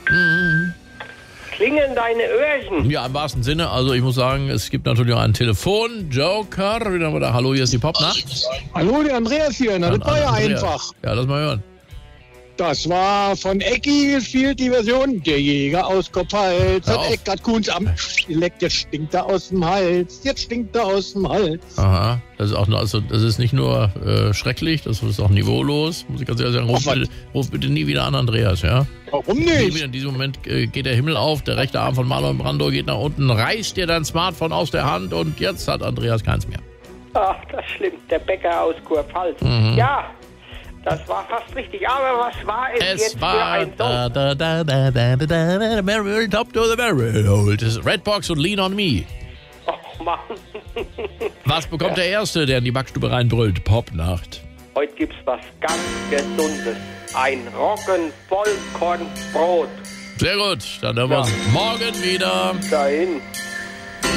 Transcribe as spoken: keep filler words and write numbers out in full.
Mhm. Klingen deine Öhrchen? Ja, im wahrsten Sinne. Also ich muss sagen, es gibt natürlich auch einen Telefon-Joker. Wieder mal da. Hallo, hier ist die Popnacht. Hallo, der Andreas hier. Na, das war ja Andreas. einfach. Ja, lass mal hören. Das war von Ecki gespielt, die Version. Der Jäger aus Kopfhals Hör hat auf. Eckart Kuhns am geleckt. Jetzt stinkt er aus dem Hals. Jetzt stinkt er aus dem Hals. Aha, das ist auch nur, also das ist nicht nur äh, schrecklich, das ist auch niveaulos. Muss ich ganz ehrlich sagen, ruf, Ach, bitte, ruf bitte nie wieder an, Andreas, ja? Warum Nie nicht? wieder in diesem Moment äh, geht der Himmel auf, der rechte Arm von Marlon Brando geht nach unten, reißt dir dein Smartphone aus der Hand und jetzt hat Andreas keins mehr. Ach, das stimmt. Der Bäcker aus Kurpfalz. Mhm. Ja, das war fast richtig. Aber was war es, Es jetzt für war ein Song? da, da, da, da, da, da, da, Barrel, top to the barrel. Das ist Redbox und Lean on Me. Och, Mann. Was bekommt der Erste, der in die Backstube reinbrüllt? Popnacht. Heute gibt's was ganz Gesundes. Ein Roggen-Vollkornbrot. Sehr gut, dann hören wir uns morgen wieder. Dahin.